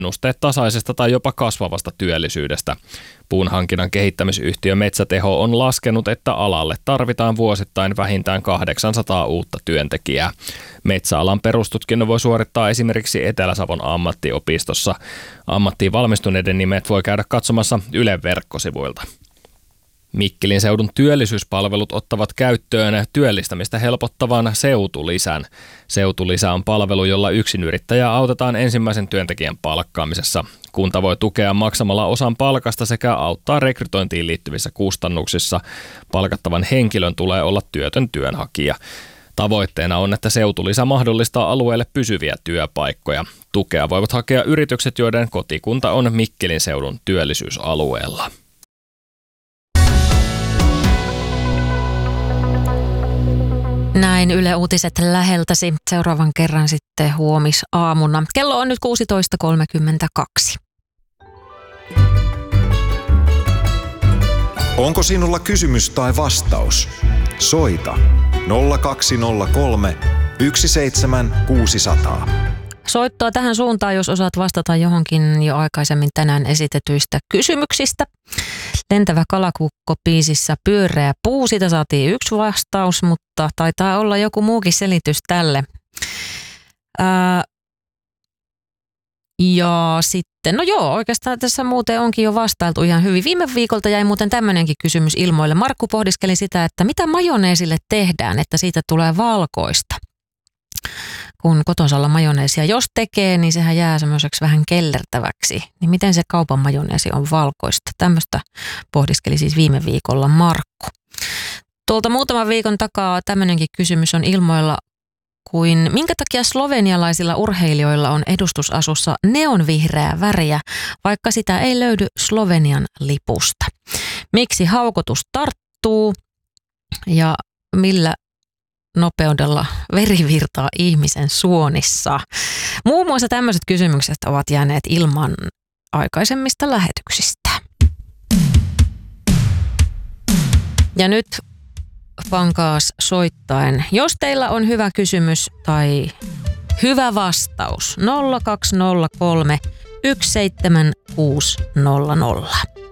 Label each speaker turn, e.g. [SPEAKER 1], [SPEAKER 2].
[SPEAKER 1] ennusteet tasaisesta tai jopa kasvavasta työllisyydestä. Puunhankinnan kehittämisyhtiö Metsäteho on laskenut, että alalle tarvitaan vuosittain vähintään 800 uutta työntekijää. Metsäalan perustutkinnon voi suorittaa esimerkiksi Etelä-Savon ammattiopistossa. Ammattiin valmistuneiden nimet voi käydä katsomassa Ylen verkkosivuilta. Mikkelin seudun työllisyyspalvelut ottavat käyttöön työllistämistä helpottavan Seutulisän. Seutulisä on palvelu, jolla yksinyrittäjää autetaan ensimmäisen työntekijän palkkaamisessa. Kunta voi tukea maksamalla osan palkasta sekä auttaa rekrytointiin liittyvissä kustannuksissa. Palkattavan henkilön tulee olla työtön työnhakija. Tavoitteena on, että Seutulisä mahdollistaa alueelle pysyviä työpaikkoja. Tukea voivat hakea yritykset, joiden kotikunta on Mikkelin seudun työllisyysalueella.
[SPEAKER 2] Näin Yle Uutiset läheltäsi. Seuraavan kerran sitten huomisaamuna. Kello on nyt 16.32.
[SPEAKER 3] Onko sinulla kysymys tai vastaus? Soita 0203 17600.
[SPEAKER 2] Soittoa tähän suuntaan, jos osaat vastata johonkin jo aikaisemmin tänään esitetyistä kysymyksistä. Lentävä kalakukko -biisissä pyöreä puu, siitä saatiin yksi vastaus, mutta taitaa olla joku muukin selitys tälle. Ja sitten, no joo, oikeastaan tässä muuten onkin jo vastailtu ihan hyvin. Viime viikolta jäi muuten tämmöinenkin kysymys ilmoille. Markku pohdiskeli sitä, että mitä majoneesille tehdään, että siitä tulee valkoista. Kun kotosalla majoneesia jos tekee, niin sehän jää semmoiseksi vähän kellertäväksi. Niin miten se kaupan majoneesi on valkoista? Tämmöistä pohdiskeli siis viime viikolla Markku. Tuolta muutaman viikon takaa tämmöinenkin kysymys on ilmoilla, kuin minkä takia slovenialaisilla urheilijoilla on edustusasussa neonvihreää väriä, vaikka sitä ei löydy Slovenian lipusta. Miksi haukotus tarttuu ja millä nopeudella veri virtaa ihmisen suonissa? Muun muassa tämmöiset kysymykset ovat jääneet ilman aikaisemmista lähetyksistä. Ja nyt pankaas soittaen, jos teillä on hyvä kysymys tai hyvä vastaus, 0203 17600.